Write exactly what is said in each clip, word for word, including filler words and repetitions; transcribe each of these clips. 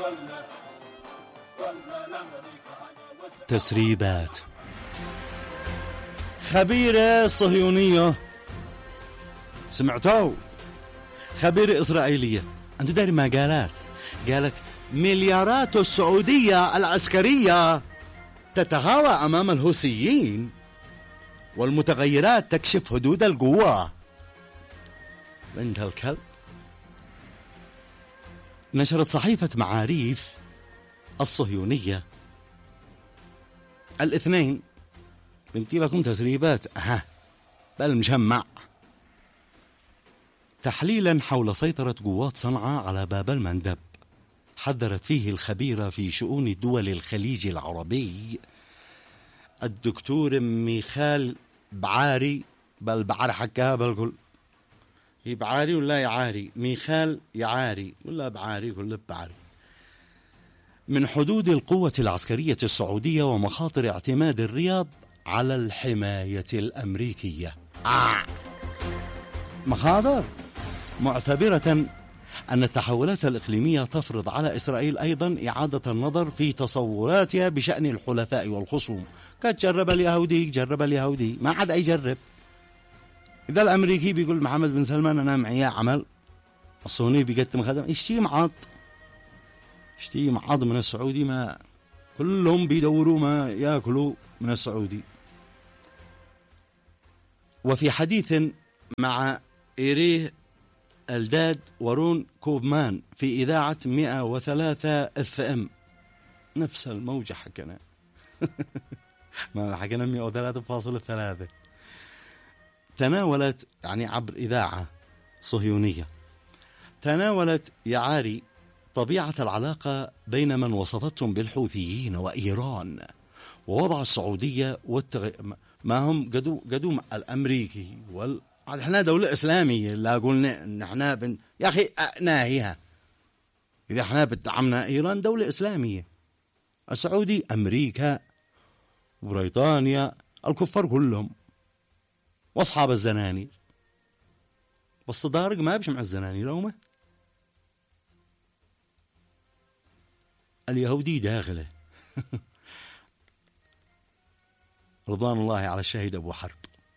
تسريبات خبيرة صهيونية، سمعتوا؟ خبيرة إسرائيلية، أنت داري ما قالت؟ قالت مليارات السعودية العسكرية تتهاوى أمام الحوثيين، والمتغيرات تكشف حدود القوة. بنت الكلب. نشرت صحيفة معاريف الصهيونية الاثنين، بنتي لكم تسريبات أها بل مجمع، تحليلا حول سيطرة قوات صنعاء على باب المندب. حذرت فيه الخبيرة في شؤون دول الخليج العربي الدكتور ميخال بعاري، بل بعر حكاها بالكل، هي بعاري ولا يعاري؟ ميخال يعاري ولا بعاري ولا بعاري، من حدود القوة العسكرية السعودية ومخاطر اعتماد الرياض على الحماية الأمريكية. آه. مخاطر، معتبرة أن التحولات الإقليمية تفرض على إسرائيل أيضا إعادة النظر في تصوراتها بشأن الحلفاء والخصوم. قد جرب اليهودي، جرب اليهودي، ما عاد يجرب. إذا الأمريكي بيقول محمد بن سلمان أنا معي عمل، الصهيوني بيقدم خدم، اشتي معض اشتي معض من السعودي، ما كلهم بيدوروا ما يأكلوا من السعودي. وفي حديث مع إيريه الداد ورون كوبمان في إذاعة مئة وثلاثة اف ام، نفس الموجة حكنا ما حكنا مئة وثلاثة فاصلة ثلاثة، تناولت يعني عبر إذاعة صهيونية، تناولت يعاري طبيعة العلاقة بين من وصفتهم بالحوثيين وإيران ووضع السعودية والتغ... ما هم قدو قدوم الأمريكي وال احنا دولة إسلامية، لا قلنا نحنا بن يا أخي ناهيها، إذا احنا بدعمنا إيران دولة إسلامية، السعودي أمريكا بريطانيا الكفار كلهم وأصحاب الزنانير، بس صدارق ما بيش مع الزنانير وما اليهودي داخله رضوان الله على الشهيد أبو حرب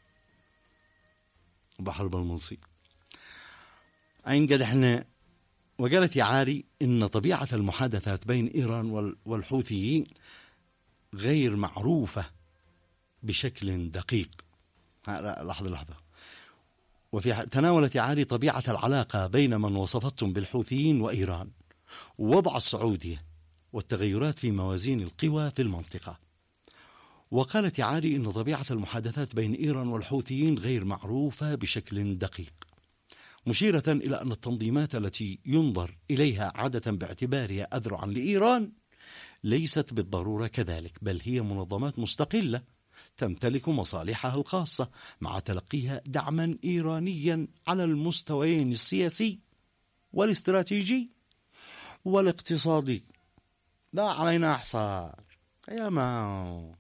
أبو حرب المنصي. أين قد احنا. وقالت يعاري إن طبيعة المحادثات بين إيران والحوثيين غير معروفة بشكل دقيق. لحظة لحظة. وفي تناولت يعاري طبيعة العلاقة بين من وصفتهم بالحوثيين وإيران ووضع السعودية والتغيرات في موازين القوى في المنطقة. وقالت يعاري إن طبيعة المحادثات بين إيران والحوثيين غير معروفة بشكل دقيق، مشيرة إلى أن التنظيمات التي ينظر إليها عادة باعتبارها أذرعا لإيران ليست بالضرورة كذلك، بل هي منظمات مستقلة تمتلك مصالحها الخاصة مع تلقيها دعما إيرانيا على المستويين السياسي والاستراتيجي والاقتصادي. لا علينا حصار يا ما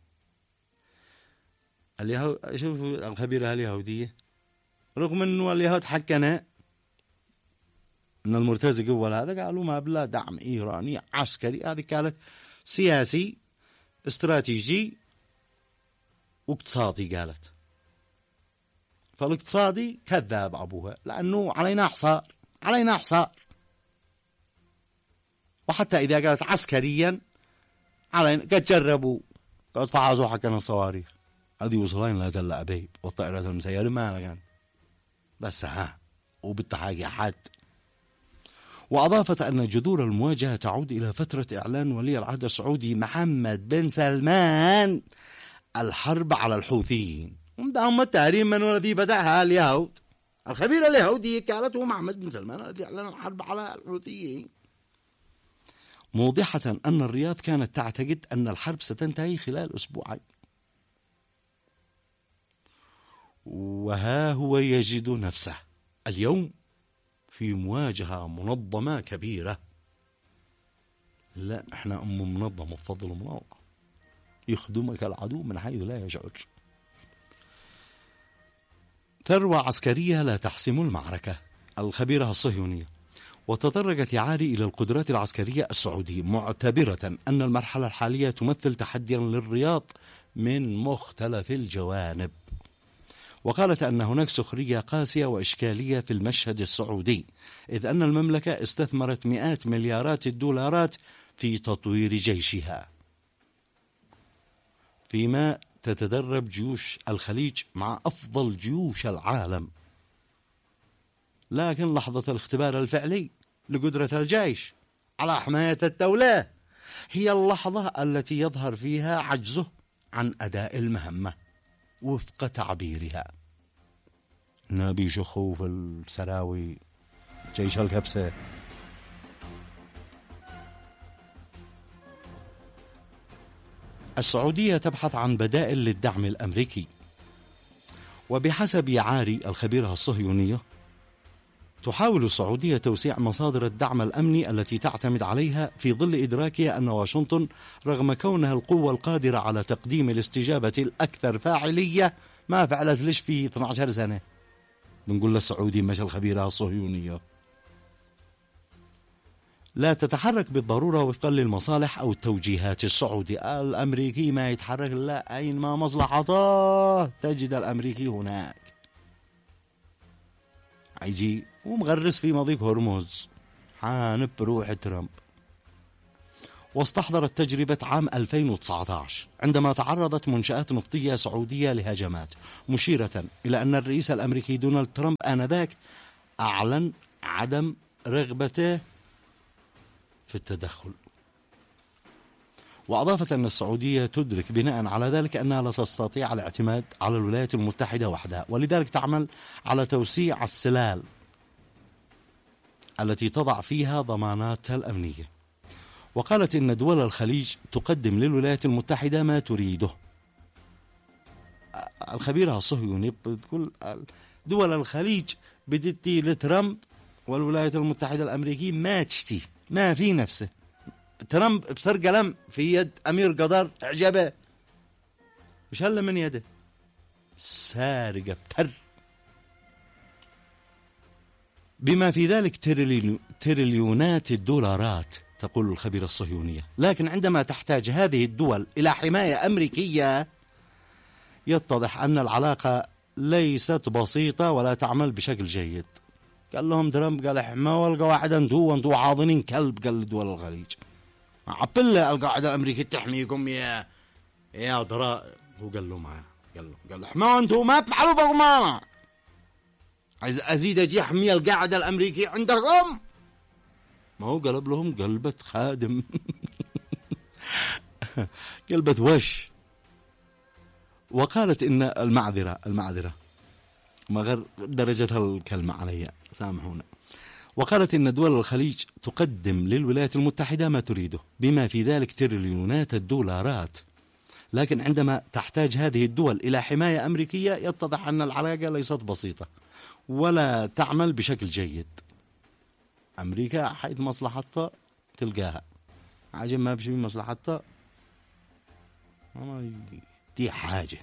اليهود. شوفوا الخبيرة اليهودية، رغم أنه اليهود حكنا أن المرتزق أول هذا قالوا ما بلا دعم إيراني عسكري، هذه كانت سياسي استراتيجي واقتصادي. قالت فالاقتصادي كذاب أبوها لأنه علينا حصار علينا حصار، وحتى إذا قالت عسكريا علينا قد جربوا قد فعزوا حكنا الصواريخ هذه وصلين لا جل أبيب والطائرات المسيرة ما كان بس ها وبالتحاقي حد. وأضافت أن جذور المواجهة تعود إلى فترة إعلان ولي العهد السعودي محمد بن سلمان الحرب على الحوثيين. هم التحريم من الذي بدأها اليهود. الخبيرة اليهودية قالت هو محمد بن سلمان الذي أعلن الحرب على الحوثيين، موضحة أن الرياض كانت تعتقد أن الحرب ستنتهي خلال أسبوعين، وها هو يجد نفسه اليوم في مواجهة منظمة كبيرة. لا احنا أم منظمة بفضل من الله، يخدمك العدو من حيث لا يشعر. ثروة عسكرية لا تحسم المعركة. الخبيرة الصهيونية. وتطرقت يعاري إلى القدرات العسكرية السعودية، معتبرة أن المرحلة الحالية تمثل تحديا للرياض من مختلف الجوانب. وقالت أن هناك سخرية قاسية وإشكالية في المشهد السعودي، إذ أن المملكة استثمرت مئات مليارات الدولارات في تطوير جيشها، فيما تتدرب جيوش الخليج مع أفضل جيوش العالم. لكن لحظة الاختبار الفعلي لقدرة الجيش على حماية الدولة هي اللحظة التي يظهر فيها عجزه عن أداء المهمة وفق تعبيرها. نبي شخوف السراوي جيش الكبسة. السعودية تبحث عن بدائل للدعم الأمريكي، وبحسب يعاري الخبيرة الصهيونية تحاول السعودية توسيع مصادر الدعم الأمني التي تعتمد عليها في ظل إدراكها أن واشنطن رغم كونها القوة القادرة على تقديم الاستجابة الأكثر فاعلية ما فعلت ليش في اثنتي عشرة سنة. بنقول للسعودي مش الخبيرة الصهيونية لا تتحرك بالضرورة وفقا للمصالح أو التوجيهات السعودية. الأمريكي ما يتحرك لا أينما مصلحته تجد الأمريكي هناك. يجي ومغرس في مضيق هرمز حانب روح ترامب. واستحضرت تجربة عام ألفين وتسعة عشر عندما تعرضت منشآت نفطية سعودية لهجمات، مشيرة إلى أن الرئيس الأمريكي دونالد ترامب آنذاك أعلن عدم رغبته في التدخل. وأضافت أن السعودية تدرك بناء على ذلك أنها لا تستطيع الاعتماد على الولايات المتحدة وحدها، ولذلك تعمل على توسيع السلال التي تضع فيها ضماناتها الأمنية. وقالت إن دول الخليج تقدم للولايات المتحدة ما تريده. الخبيرة الصهيونية بتقول دول الخليج بدتي لترامب والولايات المتحدة الأمريكية ما تشتي، ما في نفسه. ترامب بصر قلم في يد أمير قطر إعجابه مش هلا من يده سارقة بتر، بما في ذلك تريليونات الدولارات تقول الخبيرة الصهيونية. لكن عندما تحتاج هذه الدول إلى حماية أمريكية يتضح أن العلاقة ليست بسيطة ولا تعمل بشكل جيد. قال لهم ترامب قال حماية والقواعد انتوا وانتوا عاضنين كلب. قال دول الخليج عبله القاعدة الأمريكية تحميكم يا يا ضراء. هو قال له معاه قال له قال له حماية انتوا ما تفعلوا بغمانة، عايز أزيد أجي يحمي القاعدة الأمريكية عندكم. ما هو قلب لهم قلبة خادم قلبة وش. وقالت إن المعذرة المعذرة ما غير درجتها الكلمة علي سامحونا. وقالت إن دول الخليج تقدم للولايات المتحدة ما تريده بما في ذلك تريليونات الدولارات، لكن عندما تحتاج هذه الدول إلى حماية أمريكية يتضح أن العلاقة ليست بسيطة ولا تعمل بشكل جيد. أمريكا حيث مصلحتها تلقاها، عجب ما بشي مصلحتها دي حاجة.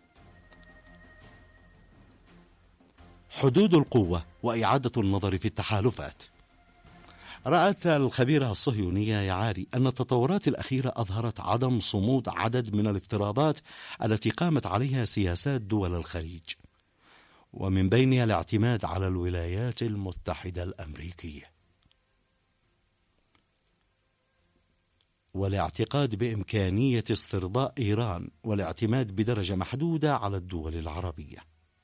حدود القوة وإعادة النظر في التحالفات. رأت الخبيرة الصهيونية يعاري أن التطورات الأخيرة أظهرت عدم صمود عدد من الافتراضات التي قامت عليها سياسات دول الخليج، ومن بينها الاعتماد على الولايات المتحدة الأمريكية والاعتقاد بإمكانية استرضاء إيران والاعتماد بدرجة محدودة على الدول العربية.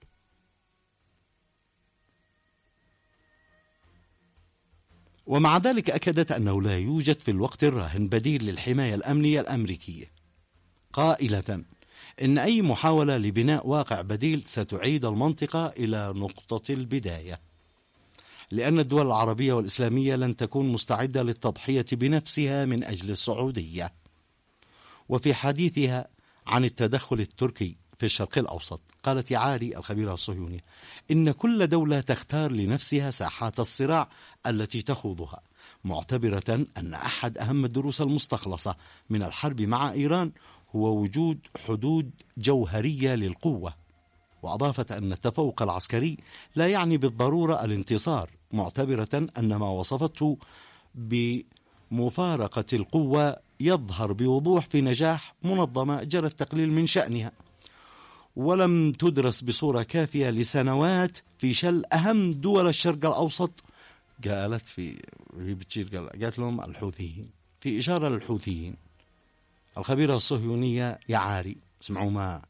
ومع ذلك أكدت أنه لا يوجد في الوقت الراهن بديل للحماية الأمنية الأمريكية، قائلة إن أي محاولة لبناء واقع بديل ستعيد المنطقة إلى نقطة البداية، لأن الدول العربية والإسلامية لن تكون مستعدة للتضحية بنفسها من أجل السعودية. وفي حديثها عن التدخل التركي في الشرق الأوسط قالت يعاري الخبيرة الصهيونية إن كل دولة تختار لنفسها ساحات الصراع التي تخوضها، معتبرة أن أحد أهم الدروس المستخلصة من الحرب مع إيران هو وجود حدود جوهرية للقوة. وأضافت أن التفوق العسكري لا يعني بالضرورة الانتصار، معتبرة أن ما وصفته بمفارقة القوة يظهر بوضوح في نجاح منظمة جرى التقليل من شأنها ولم تدرس بصورة كافية لسنوات في شل أهم دول الشرق الأوسط. قالت في هي بتشير قالت لهم الحوثيين، في إشارة للحوثيين. الخبيرة الصهيونية يا عاري اسمعوا ما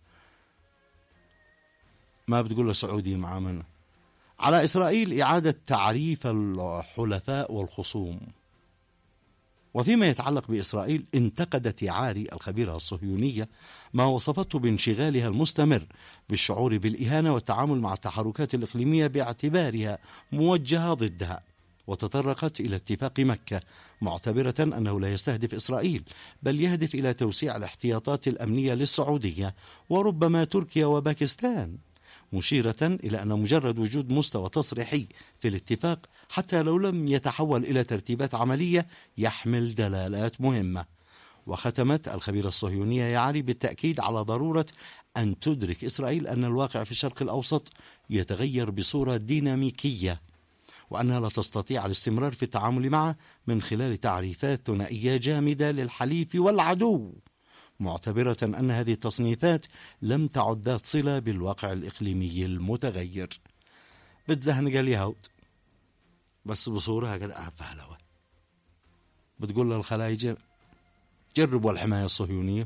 ما بتقول السعودي مع من على إسرائيل إعادة تعريف الحلفاء والخصوم. وفيما يتعلق بإسرائيل انتقدت يعاري الخبيرة الصهيونية ما وصفته بانشغالها المستمر بالشعور بالإهانة والتعامل مع التحركات الإقليمية باعتبارها موجهة ضدها، وتطرقت إلى اتفاق مكة معتبرة أنه لا يستهدف إسرائيل بل يهدف إلى توسيع الاحتياطات الأمنية للسعودية وربما تركيا وباكستان، مشيرة إلى أن مجرد وجود مستوى تصريحي في الاتفاق حتى لو لم يتحول إلى ترتيبات عملية يحمل دلالات مهمة. وختمت الخبيرة الصهيونية يعري بالتأكيد على ضرورة أن تدرك إسرائيل أن الواقع في الشرق الأوسط يتغير بصورة ديناميكية وأنها لا تستطيع الاستمرار في التعامل معه من خلال تعريفات ثنائية جامدة للحليف والعدو، معتبرة أن هذه التصنيفات لم تعد ذات صلة بالواقع الإقليمي المتغير. بتزهنق اليهود بس بصورة هكذا فهلوة، بتقول للخلايجة جربوا الحماية الصهيونية،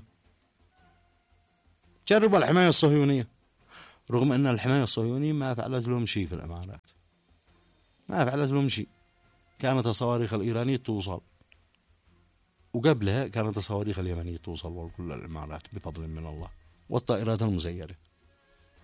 جربوا الحماية الصهيونية، رغم أن الحماية الصهيونية ما فعلت لهم شيء في الإمارات، ما فعلت لهم شيء. كانت الصواريخ الإيرانية توصل، وقبلها كانت الصواريخ اليمنية توصل وكل الإمارات بفضل من الله، والطائرات المزيرة.